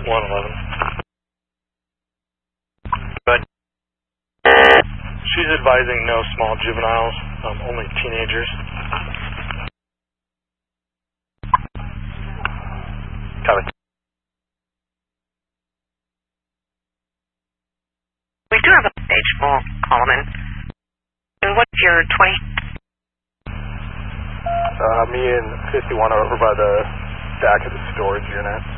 111. Good. She's advising no small juveniles, only teenagers. Copy. We do have a page full Coleman. And what's your 20? Me and 51 are over by the back of the storage unit.